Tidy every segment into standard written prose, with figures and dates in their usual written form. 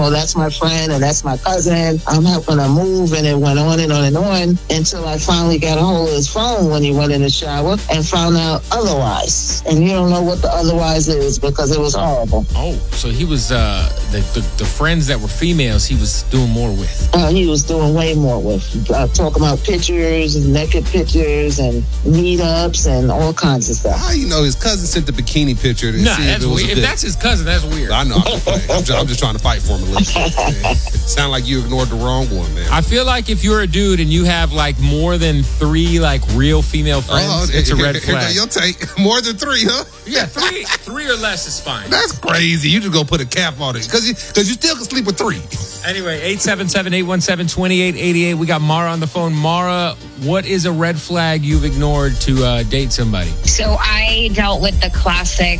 well, that's my friend and that's my cousin. I'm helping her move. And it went on and on and on until I finally got a hold of his phone when he went in the shower and found out otherwise. And you don't know what the otherwise is because it was horrible. Oh, so he was the friends that were females he was doing more with. He was doing way more with. Talking about pictures and naked pictures and meetups and all kinds of stuff. How you know his cousin sent the bikini picture to see that's if it was weird. If that's his cousin, that's weird. I know. I'm just trying to fight for him a little bit. Sound like you ignored the wrong one, man. I feel like if you're a dude and you have like more than 3 like real female friends, it's a red flag. You'll take more than 3, huh? Yeah, 3 or less is fine. That's crazy. You just go put a cap on it because you still can sleep with 3. Anyway, 877-817-2888. We got Mara on the phone. Mara, what is a red flag you've ignored to date somebody? So I dealt with the classic,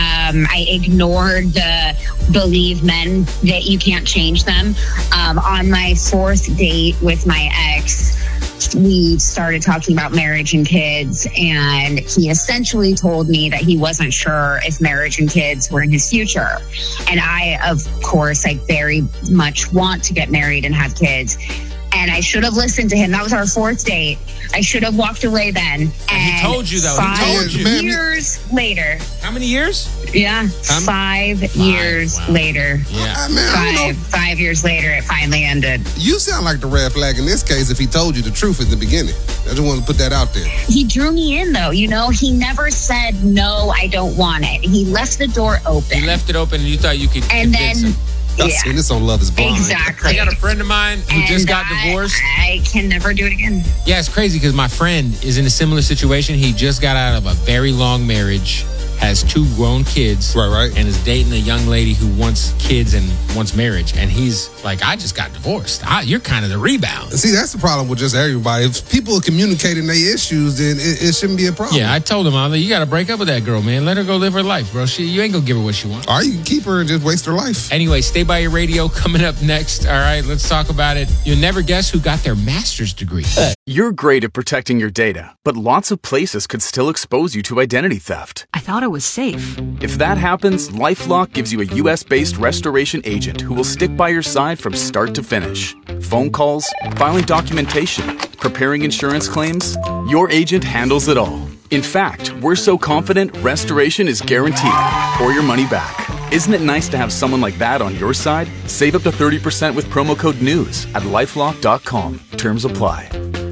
I ignored the believe men that you can't change them. On my 4th date with my ex, we started talking about marriage and kids, and he essentially told me that he wasn't sure if marriage and kids were in his future. And I, of course, I very much want to get married and have kids. And I should have listened to him. That was our 4th date. I should have walked away then. And he told you, though. 5 years later. How many years? Yeah, 5 years later. Yeah. 5 years later, it finally ended. You sound like the red flag in this case if he told you the truth in the beginning. I just want to put that out there. He drew me in, though. You know, he never said, no, I don't want it. He left the door open. He left it open and you thought you could convince him. I've seen this on Love is Blind. Exactly. I got a friend of mine who just got divorced. I can never do it again. Yeah, it's crazy because my friend is in a similar situation. He just got out of a very long marriage, has 2 grown kids. Right. And is dating a young lady who wants kids and wants marriage. And he's like, I just got divorced. You're kind of the rebound. See, that's the problem with just everybody. If people are communicating their issues, then it shouldn't be a problem. Yeah, I told him, you got to break up with that girl, man. Let her go live her life, bro. You ain't going to give her what she wants. Or you can keep her and just waste her life. Anyway, stay by your radio. Coming up next. All right, let's talk about it. You'll never guess who got their master's degree. You're great at protecting your data, but lots of places could still expose you to identity theft. I thought it was safe. If that happens, LifeLock gives you a U.S.-based restoration agent who will stick by your side from start to finish. Phone calls, filing documentation, preparing insurance claims, your agent handles it all. In fact, we're so confident restoration is guaranteed or your money back. Isn't it nice to have someone like that on your side? Save up to 30% with promo code NEWS at LifeLock.com. Terms apply.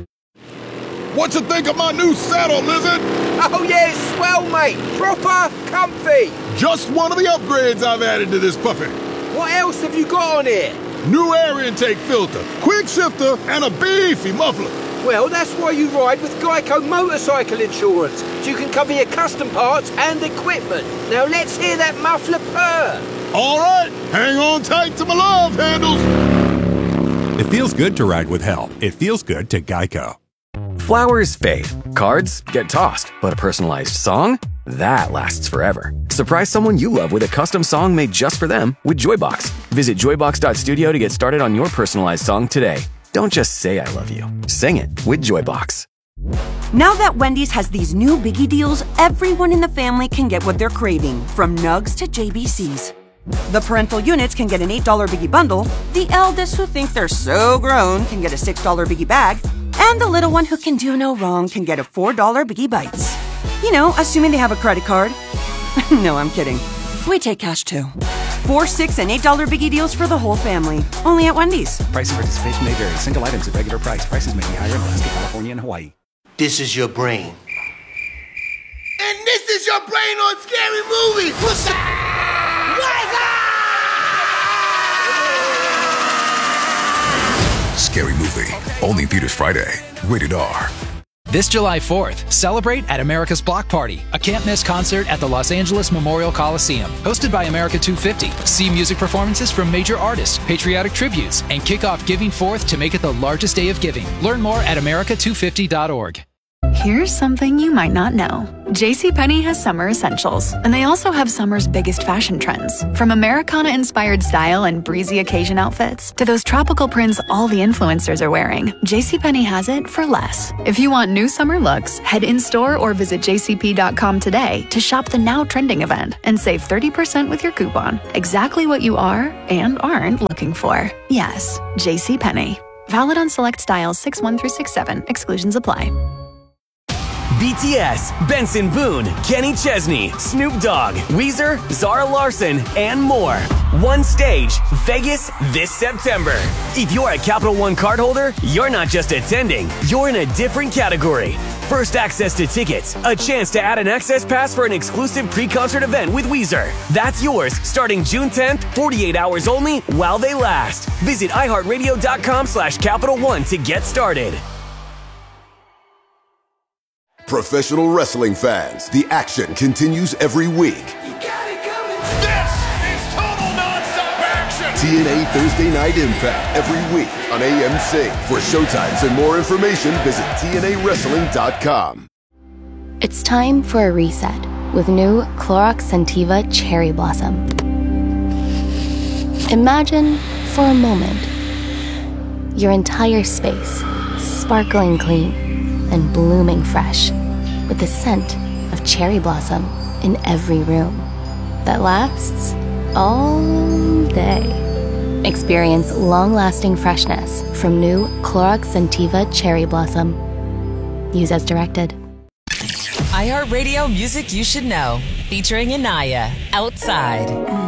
What you think of my new saddle, Lizard? Oh yeah, it's swell, mate. Proper comfy. Just one of the upgrades I've added to this puppy. What else have you got on here? New air intake filter, quick shifter, and a beefy muffler. Well, that's why you ride with Geico Motorcycle Insurance, so you can cover your custom parts and equipment. Now let's hear that muffler purr. All right, hang on tight to my love handles. It feels good to ride with help. It feels good to Geico. Flowers fade, cards get tossed, but a personalized song? That lasts forever. Surprise someone you love with a custom song made just for them with Joybox. Visit joybox.studio to get started on your personalized song today. Don't just say I love you. Sing it with Joybox. Now that Wendy's has these new biggie deals, everyone in the family can get what they're craving, from Nugs to JBCs. The parental units can get an $8 biggie bundle, the eldest who think they're so grown can get a $6 biggie bag, and the little one who can do no wrong can get a $4 Biggie Bites. You know, assuming they have a credit card. No, I'm kidding. We take cash too. 4, $6, and $8 biggie deals for the whole family. Only at Wendy's. Price and participation may vary. Single items at regular price. Prices may be higher in Alaska, California, and Hawaii. This is your brain. And this is your brain on Scary Movies. What's up? Scary Movie. Only in theaters Friday. Rated R. This July 4th, celebrate at America's Block Party, a can't-miss concert at the Los Angeles Memorial Coliseum. Hosted by America 250. See music performances from major artists, patriotic tributes, and kick off Giving 4th to make it the largest day of giving. Learn more at America250.org. Here's something you might not know. JCPenney has summer essentials, and they also have summer's biggest fashion trends. From Americana-inspired style and breezy occasion outfits to those tropical prints all the influencers are wearing, JCPenney has it for less. If you want new summer looks, head in-store or visit jcp.com today to shop the now trending event and save 30% with your coupon. Exactly what you are and aren't looking for. Yes, JCPenney. Valid on select styles 6-1 through 6-7. Exclusions apply. BTS, Benson Boone, Kenny Chesney, Snoop Dogg, Weezer, Zara Larsson, and more. One stage, Vegas this September. If you're a Capital One cardholder, you're not just attending, you're in a different category. First access to tickets, a chance to add an access pass for an exclusive pre-concert event with Weezer. That's yours starting June 10th, 48 hours only while they last. Visit iHeartRadio.com/Capital One to get started. Professional wrestling fans, the action continues every week. This is total nonstop action. TNA Thursday Night Impact every week on AMC. For showtimes and more information, visit TNAWrestling.com. It's time for a reset with new Clorox Scentiva Cherry Blossom. Imagine, for a moment, your entire space sparkling clean and blooming fresh with the scent of cherry blossom in every room that lasts all day. Experience long-lasting freshness from new Clorox Scentiva Cherry Blossom. Use as directed. iHeartRadio Music You Should Know, featuring Anaya, Outside.